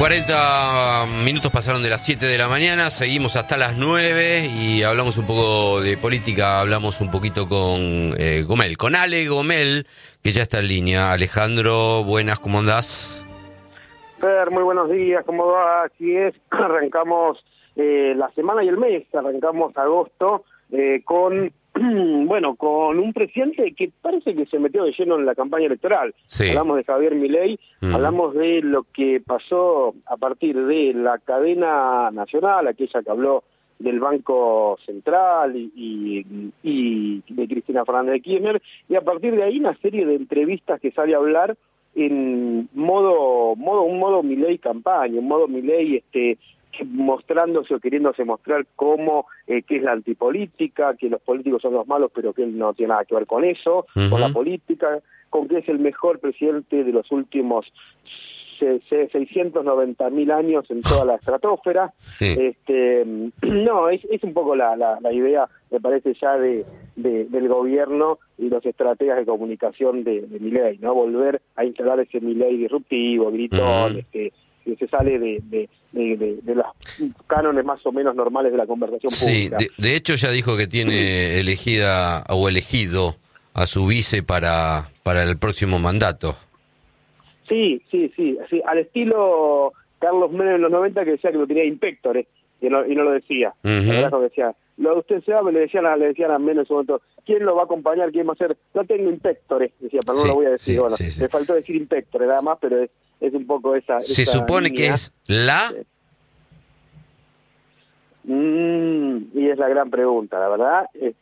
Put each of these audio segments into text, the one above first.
40 minutos pasaron de las 7 de la mañana, seguimos hasta las 9 y hablamos un poco de política, hablamos un poquito con Gomel, con Ale Gomel, que ya está en línea. Alejandro, buenas, ¿cómo andás? Fer, muy buenos días, ¿cómo va? Así es, arrancamos la semana y el mes, arrancamos agosto con un presidente que parece que se metió de lleno en la campaña electoral. Sí. Hablamos de Javier Milei, hablamos de lo que pasó a partir de la cadena nacional, aquella que habló del Banco Central y de Cristina Fernández de Kirchner, y a partir de ahí una serie de entrevistas que sale a hablar en un modo Milei campaña, un modo Milei mostrándose o queriéndose mostrar cómo que es la antipolítica, que los políticos son los malos, pero que él no tiene nada que ver con eso, con la política, con que es el mejor presidente de los últimos 690.000 años en toda la estratosfera. Sí. No, es un poco la idea, me parece, ya del gobierno y los estrategas de comunicación de Milei, ¿no? Volver a instalar ese Milei disruptivo, gritón, que se sale de los cánones más o menos normales de la conversación pública. Sí, de hecho ya dijo que tiene elegida o elegido a su vice para el próximo mandato. Sí, al estilo Carlos Menem en los 90, que decía que lo tenía Inspector, y no lo decía. La verdad que decía, usted se va, le decían a Menem en su momento, ¿quién lo va a acompañar? ¿Quién va a ser? No tengo Inspectores, decía, pero no lo voy a decir. Sí. Me faltó decir Inspector, nada más, pero es un poco esa se supone línea. Que es la... y es la gran pregunta, la verdad.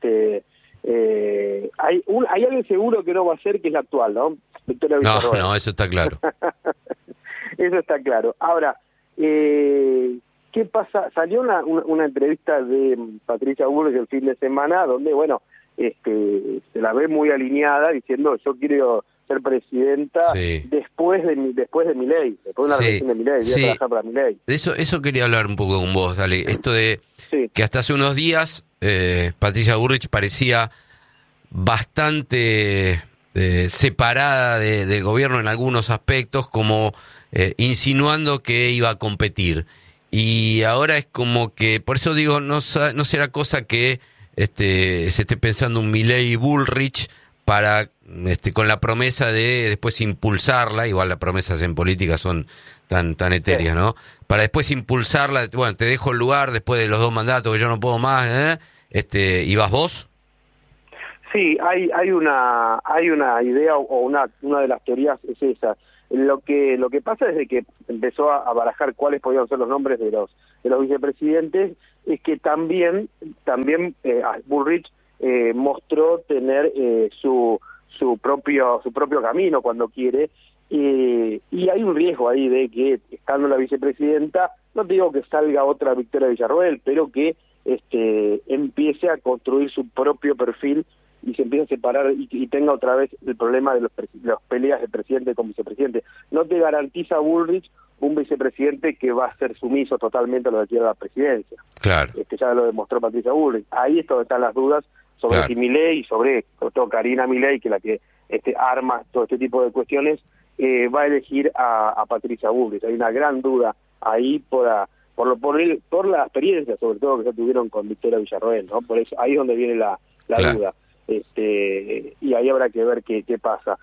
Hay alguien seguro que no va a ser, que es la actual, ¿no? Victoria Villarroel. No, eso está claro. Eso está claro. Ahora, ¿qué pasa? Salió una entrevista de Patricia Bullrich el fin de semana, donde, se la ve muy alineada, diciendo, yo quiero ser presidenta después de Milei, después de una reelección de Milei, voy a trabajar para Milei. Eso quería hablar un poco con vos, dale. Esto de que hasta hace unos días Patricia Bullrich parecía bastante separada del gobierno en algunos aspectos, como insinuando que iba a competir. Y ahora es como que, por eso digo, no será cosa que se esté pensando un Milei Bullrich para con la promesa de después impulsarla, igual las promesas en política son tan etéreas, ¿no? Para después impulsarla, bueno, te dejo el lugar después de los 2 mandatos que yo no puedo más, ¿y vas vos? Sí, hay una idea, o una de las teorías es esa. Lo que pasa desde que empezó a barajar cuáles podían ser los nombres de los vicepresidentes, es que también Bullrich mostró tener su propio camino cuando quiere, y hay un riesgo ahí de que, estando la vicepresidenta, no te digo que salga otra Victoria Villarroel, pero que empiece a construir su propio perfil y se empiece a separar y tenga otra vez el problema de las peleas de presidente con vicepresidente. No te garantiza Bullrich un vicepresidente que va a ser sumiso totalmente a lo que quiera la presidencia. Claro. Ya lo demostró Patricia Bullrich. Ahí es donde están las dudas sobre si Milei, sobre todo Karina Milei, que es la que arma todo este tipo de cuestiones, va a elegir a Patricia Bullrich. Hay una gran duda ahí por la experiencia, sobre todo, que ya tuvieron con Victoria Villarroel, ¿no? Por eso ahí es donde viene la duda. Y ahí habrá que ver qué pasa.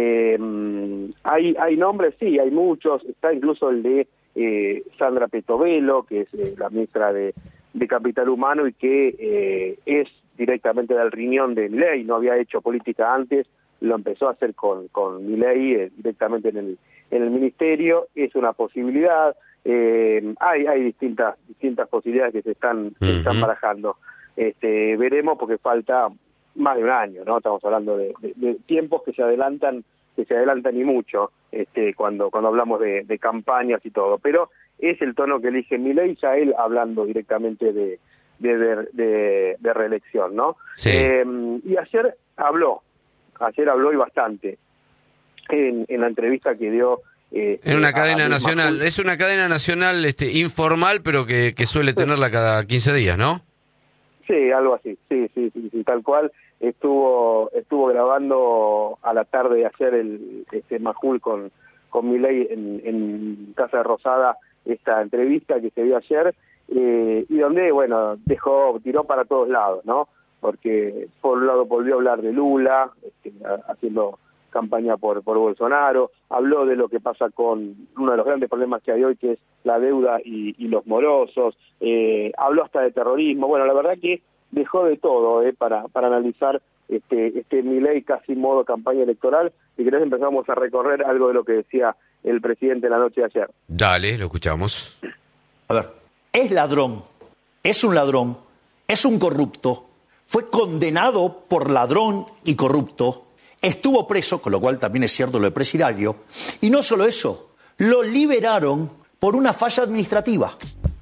Hay nombres, sí, hay muchos. Está incluso el de Sandra Petovelo, que es la ministra de Capital Humano, y que es directamente del riñón de Milei. No había hecho política antes, lo empezó a hacer con Milei directamente en el ministerio. Es una posibilidad. Hay distintas posibilidades que se están barajando. Veremos, porque falta más de un año, ¿no? Estamos hablando de tiempos que se adelantan y mucho, cuando hablamos de campañas y todo, pero es el tono que elige Milei, ya él hablando directamente de reelección, ¿no? Sí. Y ayer habló y bastante en la entrevista que dio en una cadena nacional. Es una cadena nacional informal, pero que suele tenerla cada 15 días, ¿no? Sí, algo así, sí, tal cual. Estuvo grabando a la tarde de ayer Majul con Milei en Casa de Rosada, esta entrevista que se dio ayer, y donde, bueno, tiró para todos lados, ¿no? Porque por un lado volvió a hablar de Lula, haciendo campaña por Bolsonaro, habló de lo que pasa con uno de los grandes problemas que hay hoy, que es la deuda y los morosos, habló hasta de terrorismo. Bueno, la verdad que dejó de todo para analizar este Milei casi modo campaña electoral. Si querés empezamos a recorrer algo de lo que decía el presidente la noche de ayer. Dale, lo escuchamos. A ver, es ladrón, es un ladrón, es un corrupto, fue condenado por ladrón y corrupto, estuvo preso, con lo cual también es cierto lo de presidiario, y no solo eso, lo liberaron por una falla administrativa.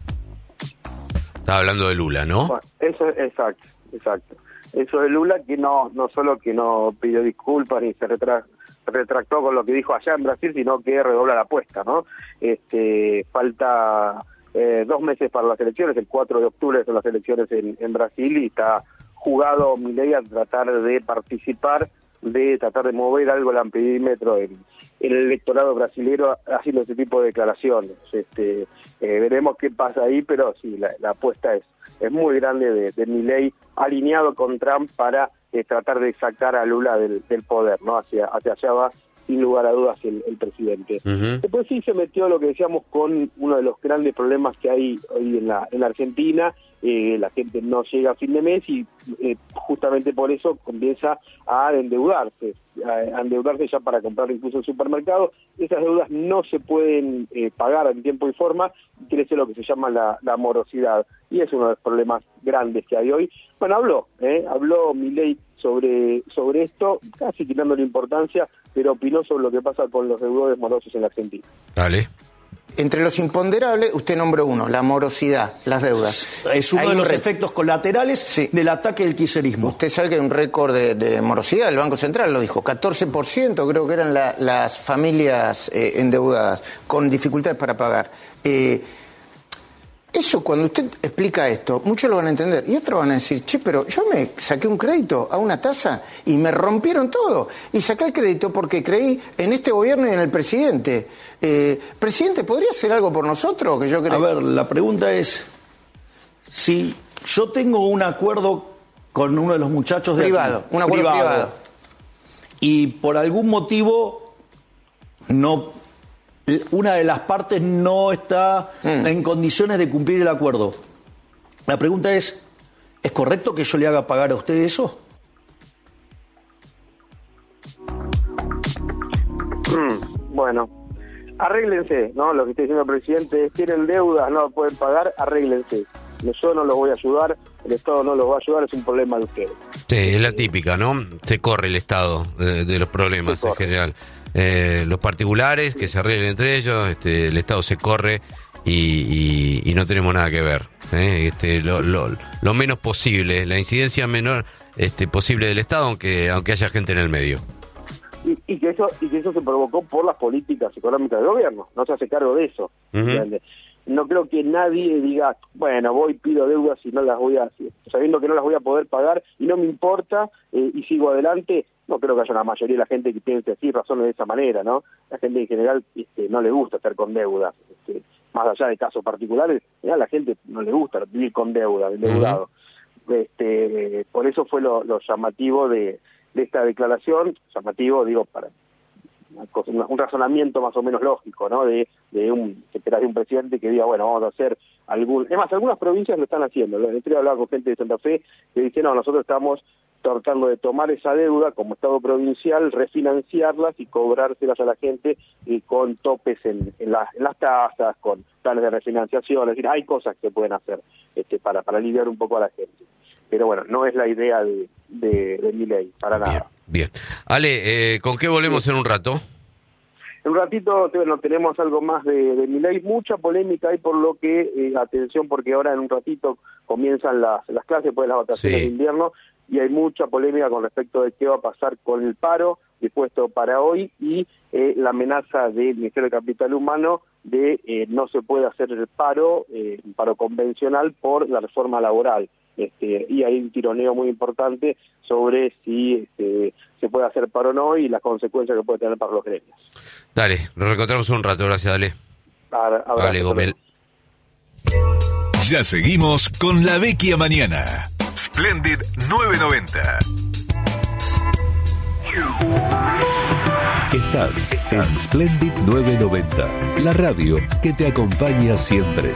Estaba hablando de Lula, ¿no? Bueno, eso es exacto. Eso de Lula, que no solo que no pidió disculpas ni se retractó con lo que dijo allá en Brasil, sino que redobla la apuesta, ¿no? Falta 2 meses para las elecciones, el 4 de octubre son las elecciones en Brasil, y está jugado Milei a tratar de participar, de tratar de mover algo el ampedímetro en el electorado brasilero haciendo ese tipo de declaraciones. Veremos qué pasa ahí, pero sí, la apuesta es muy grande de Milei, alineado con Trump para tratar de sacar a Lula del poder, ¿no? Hacia allá va, sin lugar a dudas, el presidente. Uh-huh. Después sí se metió lo que decíamos con uno de los grandes problemas que hay hoy en la Argentina. La gente no llega a fin de mes y justamente por eso comienza a endeudarse ya para comprar incluso el supermercado. Esas deudas no se pueden pagar en tiempo y forma, y crece lo que se llama la morosidad, y es uno de los problemas grandes que hay hoy. Bueno, habló Milei sobre esto, casi quitándole importancia, pero opinó sobre lo que pasa con los deudores morosos en la Argentina. Dale. Entre los imponderables, usted nombró uno, la morosidad, las deudas. Es uno de los efectos colaterales del ataque del kirchnerismo. Usted sabe que hay un récord de morosidad, el Banco Central lo dijo, 14% creo que eran las familias endeudadas, con dificultades para pagar. Eso, cuando usted explica esto, muchos lo van a entender. Y otros van a decir, pero yo me saqué un crédito a una tasa y me rompieron todo. Y saqué el crédito porque creí en este gobierno y en el presidente. Presidente, ¿podría hacer algo por nosotros? A ver, la pregunta es, si yo tengo un acuerdo con uno de los muchachos de privado, aquí, un acuerdo privado, y por algún motivo una de las partes no está en condiciones de cumplir el acuerdo. La pregunta ¿es correcto que yo le haga pagar a usted eso? Bueno, arréglense, ¿no? Lo que está diciendo el presidente, tienen deudas, no lo pueden pagar, arréglense. Yo no los voy a ayudar, el Estado no los va a ayudar, es un problema de ustedes. Sí, es la típica, ¿no? Se corre el Estado de los problemas en general. Los particulares que se arreglen entre ellos, el Estado se corre y no tenemos nada que ver. Lo menos posible, la incidencia menor posible del Estado, aunque haya gente en el medio. Y que eso se provocó por las políticas económicas del gobierno, no se hace cargo de eso. Uh-huh. No creo que nadie diga, bueno, pido deudas y no las voy a, sabiendo que no las voy a poder pagar y no me importa y sigo adelante. No creo que haya una mayoría de la gente que piense así, razone de esa manera, ¿no? La gente en general no le gusta estar con deudas, más allá de casos particulares, a la gente no le gusta vivir con deuda, endeudado. Uh-huh. Por eso fue lo llamativo de esta declaración, llamativo, digo, para un razonamiento más o menos lógico, ¿no? De un presidente que diga, bueno, vamos a hacer es más, algunas provincias lo están haciendo. El otro día hablaba con gente de Santa Fe que dice, no, nosotros estamos tratando de tomar esa deuda como Estado provincial, refinanciarlas y cobrárselas a la gente con topes en las tasas, con planes de refinanciación. Es decir, hay cosas que se pueden hacer para aliviar un poco a la gente. Pero bueno, no es la idea de Milei, para nada. Bien. Ale, ¿con qué volvemos en un rato? En un ratito tenemos algo más de Milei, mucha polémica hay por lo que, atención, porque ahora en un ratito comienzan las clases después de las vacaciones de invierno, y hay mucha polémica con respecto de qué va a pasar con el paro dispuesto para hoy y la amenaza del Ministerio de Capital Humano de no se puede hacer el paro, un paro convencional por la reforma laboral. Y hay un tironeo muy importante sobre si se puede hacer paro o no y las consecuencias que puede tener para los gremios. Dale, nos reencontramos un rato, gracias, dale. Abrazo. Vale, Gomel. Ya seguimos con La Vecchia Mañana. Splendid 990. Estás en Splendid 990, la radio que te acompaña siempre.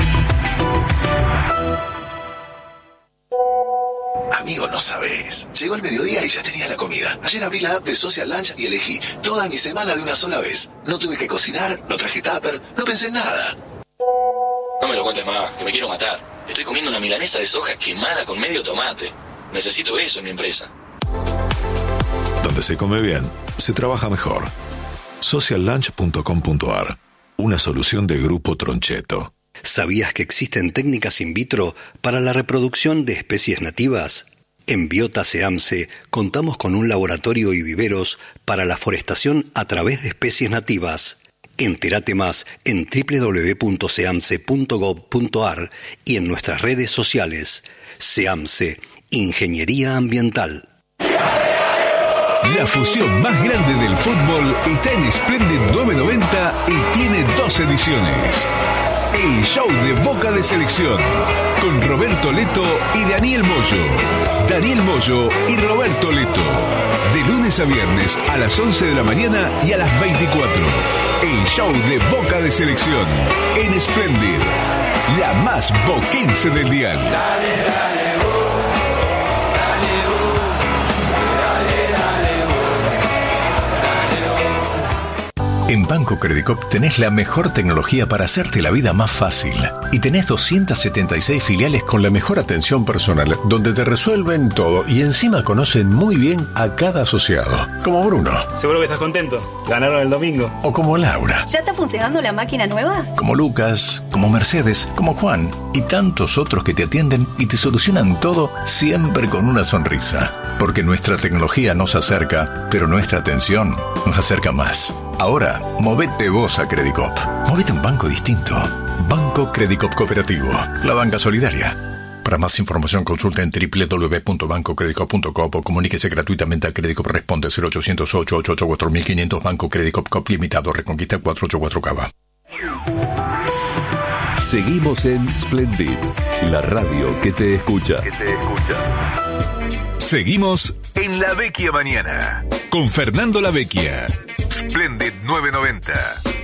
Amigo, no sabes. Llegó el mediodía y ya tenía la comida. Ayer abrí la app de Social Lunch y elegí toda mi semana de una sola vez. No tuve que cocinar, no traje tupper, no pensé en nada. No me lo cuentes más, que me quiero matar. Estoy comiendo una milanesa de soja quemada con medio tomate. Necesito eso en mi empresa. Donde se come bien, se trabaja mejor. Sociallunch.com.ar. Una solución de Grupo Troncheto. ¿Sabías que existen técnicas in vitro para la reproducción de especies nativas? En Biota SEAMSE contamos con un laboratorio y viveros para la forestación a través de especies nativas. Entérate más en www.seamse.gov.ar y en nuestras redes sociales. SEAMSE, Ingeniería Ambiental. La fusión más grande del fútbol está en Splendid 990 y tiene 2 ediciones. El show de Boca de Selección, con Roberto Leto y Daniel Moyo. Daniel Moyo y Roberto Leto. De lunes a viernes a las 11 de la mañana y a las 24. El show de Boca de Selección en Splendid, la más boquense del dial. Dale, dale. En Banco Credicop tenés la mejor tecnología para hacerte la vida más fácil. Y tenés 276 filiales con la mejor atención personal, donde te resuelven todo y encima conocen muy bien a cada asociado. Como Bruno. Seguro que estás contento. Ganaron el domingo. O como Laura. ¿Ya está funcionando la máquina nueva? Como Lucas, como Mercedes, como Juan y tantos otros que te atienden y te solucionan todo siempre con una sonrisa. Porque nuestra tecnología nos acerca, pero nuestra atención nos acerca más. Ahora, movete vos a Credicop. Movete a un banco distinto. Banco Credicop Cooperativo. La banca solidaria. Para más información consulta en www.bancocredicop.com o comuníquese gratuitamente a Credicop. Responde 0800-888-4500. Banco Credicop Cop Limitado. Reconquista 484 Cava. Seguimos en Splendid, la radio que te escucha. Seguimos en La Vecchia Mañana con Fernando La Vecchia. Splendid 990.